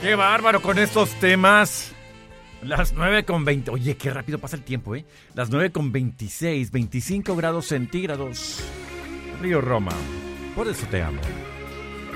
Qué bárbaro con estos temas. Las 9:20. Oye, qué rápido pasa el tiempo, ¿eh? Las 9:26, 25 grados centígrados. Río Roma. Por eso te amo.